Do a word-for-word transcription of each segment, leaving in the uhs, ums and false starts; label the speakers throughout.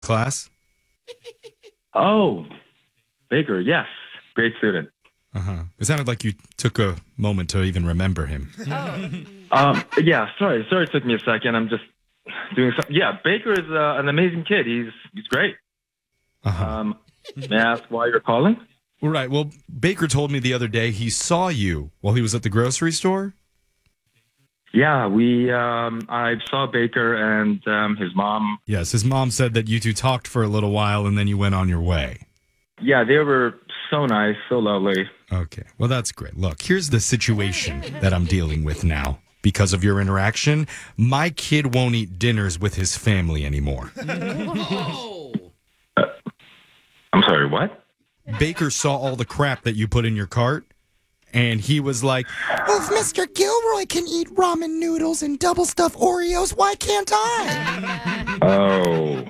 Speaker 1: class?
Speaker 2: Oh, Baker, yes. Great student.
Speaker 1: Uh-huh. It sounded like you took a moment to even remember him.
Speaker 2: Um, yeah, sorry. Sorry it took me a second. I'm just doing something. Yeah, Baker is uh, an amazing kid. He's he's great.
Speaker 1: Uh-huh.
Speaker 2: Um, may I ask why you're calling?
Speaker 1: Right. Well, Baker told me the other day he saw you while he was at the grocery store.
Speaker 2: Yeah, we. Um, I saw Baker and um, his mom.
Speaker 1: Yes, his mom said that you two talked for a little while and then you went on your way.
Speaker 2: Yeah, they were so nice, so lovely.
Speaker 1: Okay. Well, that's great. Look, here's the situation that I'm dealing with now. Because of your interaction, my kid won't eat dinners with his family anymore.
Speaker 3: Whoa.
Speaker 2: Uh, I'm sorry, what?
Speaker 1: Baker saw all the crap that you put in your cart, and he was like,
Speaker 4: Well, if Mister Gilroy can eat ramen noodles and double stuffed Oreos, why can't I?
Speaker 2: Oh.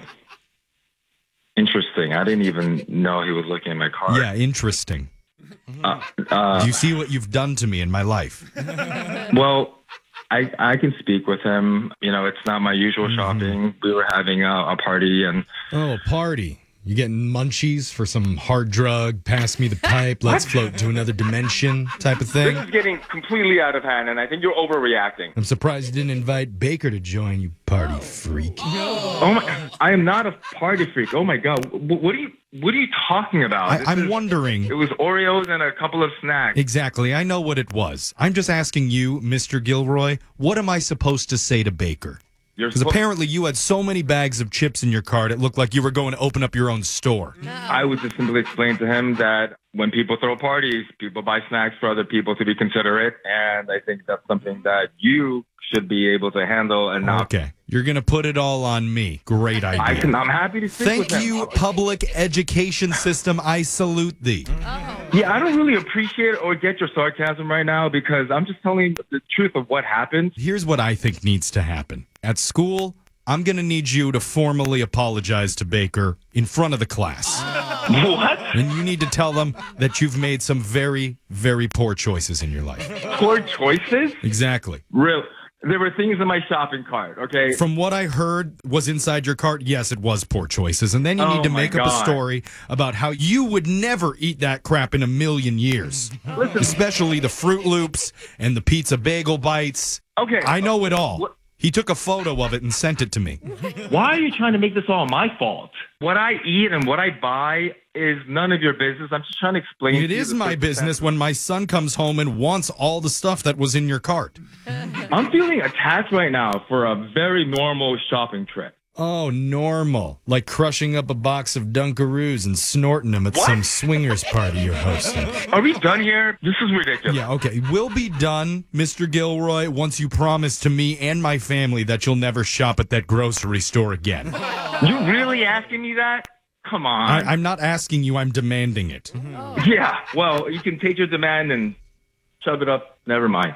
Speaker 2: Interesting. I didn't even know he was looking at my cart.
Speaker 1: yeah, interesting.
Speaker 2: Uh, uh,
Speaker 1: Do you see what you've done to me in my life?
Speaker 2: well, I I can speak with him. You know, it's not my usual
Speaker 1: Mm-hmm.
Speaker 2: shopping. We were having a, a party, and
Speaker 1: Oh, a party. You getting munchies for some hard drug, pass me the pipe, let's float to another dimension type of thing?
Speaker 2: this is getting completely out of hand, and I think you're overreacting.
Speaker 1: I'm surprised you didn't invite Baker to join you, party freak.
Speaker 2: Oh my! I am not a party freak. Oh my god! What, what are you? What are you talking about?
Speaker 1: I,
Speaker 2: This
Speaker 1: I'm
Speaker 2: is-
Speaker 1: wondering.
Speaker 2: It was Oreos and a couple of snacks.
Speaker 1: Exactly. I know what it was. I'm just asking you, Mister Gilroy, what am I supposed to say to Baker?
Speaker 2: You're
Speaker 1: Because
Speaker 2: suppo-
Speaker 1: apparently you had so many bags of chips in your cart, it looked like you were going to open up your own store.
Speaker 2: I would just simply explain to him that when people throw parties, people buy snacks for other people to be considerate, and I think that's something that you should be able to handle and not.
Speaker 1: Okay. You're going to put it all on me. Great idea.
Speaker 2: I can. I'm happy to speak
Speaker 1: Thank
Speaker 2: with him.
Speaker 1: you, public education system. I salute thee.
Speaker 2: Yeah, I don't really appreciate or get your sarcasm right now because I'm just telling you the truth of what happened.
Speaker 1: Here's what I think needs to happen. At school, I'm going to need you to formally apologize to Baker in front of the class.
Speaker 2: What?
Speaker 1: And you need to tell them that you've made some very, very poor choices in your life.
Speaker 2: Poor choices?
Speaker 1: Exactly.
Speaker 2: Real. There were things in my shopping cart, okay?
Speaker 1: From what I heard was inside your cart, yes, it was poor choices. And then you
Speaker 2: Oh
Speaker 1: need to
Speaker 2: my
Speaker 1: make up a
Speaker 2: God.
Speaker 1: story about how you would never eat that crap in a million years.
Speaker 2: Listen,
Speaker 1: Especially the Fruit Loops and the pizza bagel bites.
Speaker 2: okay.
Speaker 1: I know it all.
Speaker 2: What-
Speaker 1: He took a photo of it and sent it to me.
Speaker 2: Why are you trying to make this all my fault? What I eat and what I buy is none of your business. I'm just trying to explain
Speaker 1: It
Speaker 2: to you
Speaker 1: is
Speaker 2: the
Speaker 1: my business when my son comes home and wants all the stuff that was in your cart.
Speaker 2: I'm feeling attacked right now for a very normal shopping trip.
Speaker 1: Oh, normal. Like crushing up a box of Dunkaroos and snorting them at
Speaker 2: What?
Speaker 1: some swingers party you're hosting.
Speaker 2: Are we done here? This is ridiculous.
Speaker 1: Yeah, okay. We'll be done, Mister Gilroy, once you promise to me and my family that you'll never shop at that grocery store again.
Speaker 2: You really asking me that? Come on.
Speaker 1: I, I'm not asking you, I'm demanding it.
Speaker 2: Yeah, well, you can take your demand and shove it up. Never mind.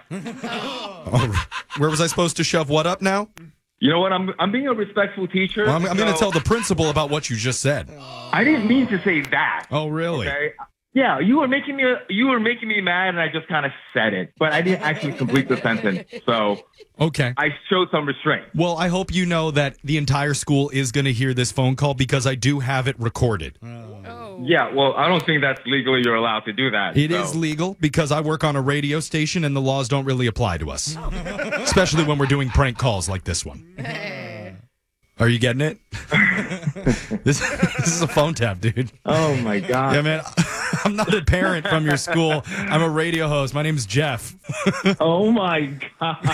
Speaker 1: Oh, where was I supposed to shove what up now?
Speaker 2: You know what? I'm I'm being a respectful teacher.
Speaker 1: Well, I'm, I'm going to
Speaker 2: so
Speaker 1: tell the principal about what you just said.
Speaker 2: I didn't mean to say that.
Speaker 1: Oh, really?
Speaker 2: Okay. Yeah, you were making me you were making me mad, and I just kind of said it, but I didn't actually complete the sentence. So
Speaker 1: Okay.
Speaker 2: I showed some restraint.
Speaker 1: Well, I hope you know that the entire school is going to hear this phone call because I do have it recorded.
Speaker 2: Yeah, well, I don't think that's legally you're allowed to do that.
Speaker 1: It
Speaker 2: so.
Speaker 1: is legal because I work on a radio station and the laws don't really apply to us, especially when we're doing prank calls like this one. Are you getting it? this, this is a phone tap, dude.
Speaker 2: Oh my god.
Speaker 1: Yeah, man. I'm not a parent from your school. I'm a radio host. My name's Jeff.
Speaker 2: Oh my god.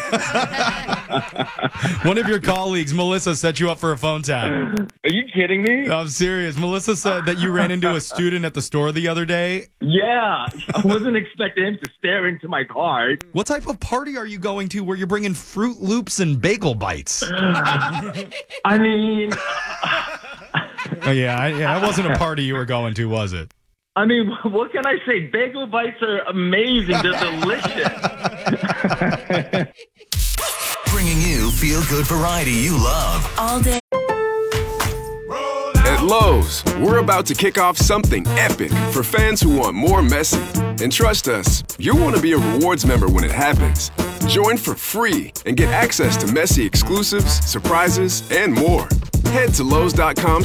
Speaker 1: One of your colleagues, Melissa, set you up for a phone tap.
Speaker 2: Are you kidding me?
Speaker 1: I'm serious. Melissa said that you ran into a student at the store the other day.
Speaker 2: Yeah, I wasn't expecting him to stare into my card.
Speaker 1: What type of party are you going to where you're bringing Fruit Loops and bagel bites?
Speaker 2: I mean,
Speaker 1: Oh, yeah, I, yeah, that wasn't a party you were going to, was it?
Speaker 2: I mean, what can I say? Bagel bites are amazing. They're delicious.
Speaker 5: Bringing you feel-good variety you love.
Speaker 6: All day.
Speaker 7: At Lowe's, we're about to kick off something epic for fans who want more messy. And trust us, you'll want to be a rewards member when it happens. Join for free and get access to messy exclusives, surprises, and more. Head to Lowe's.com